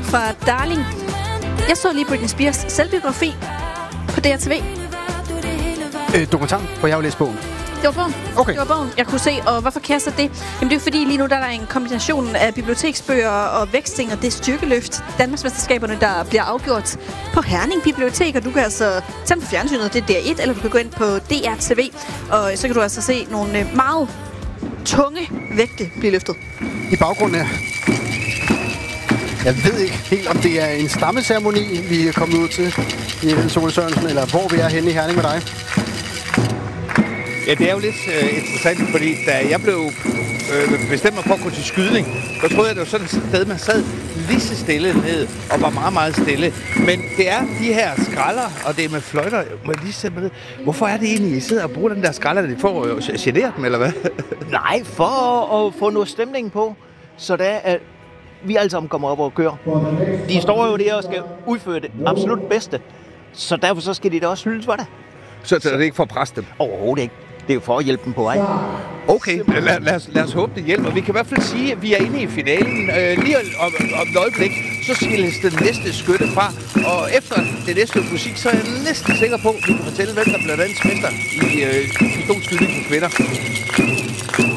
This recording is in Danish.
fra Darling. Jeg så lige Britney Spears selvbiografi på DRTV. Dokumentaren, hvor jeg har læst bogen. Det var bogen. Okay. Det var bogen, jeg kunne se. Og hvorfor kan jeg så det? Jamen det er fordi lige nu der er en kombination af biblioteksbøger og væksting, og det er styrkeløft. Danmarksmesterskaberne, der bliver afgjort på Herning Bibliotek, og du kan altså tage på fjernsynet, det er DR1, eller du kan gå ind på DRTV, og så kan du altså se nogle meget tunge vægte blive løftet. I baggrunden her. Jeg ved ikke helt, om det er en stammeceremoni, vi er kommet ud til i Ellen Sole Sørensen, eller hvor vi er henne i Herning med dig. Ja, det er jo lidt interessant, fordi da jeg blev bestemt mig for at gå til skydning, så troede jeg, det var sådan et sted, man sad lige så stille ned og var meget, meget stille. Men det er de her skralder, og det er med fløjter. Må jeg lige se med det? Hvorfor er det egentlig, I sidder og bruger den der skralder? Det får generet dem, eller hvad? Nej, for at få noget stemning på, så der er vi alle sammen kommer op og kører. De står jo der og skal udføre det absolut bedste, så derfor så skal de da også hyldes for det. Så er det ikke for at presse dem? Overhovedet ikke. Det er jo for at hjælpe dem på vej. Okay, lad os håbe, det hjælper. Vi kan i hvert fald sige, at vi er inde i finalen. Lige om et øjeblik, så skilles den næste skytte fra. Og efter det næste musik, så er jeg næsten sikker på, at vi kan fortælle, hvem der bliver dansk mester i pistolskydning for kvinder.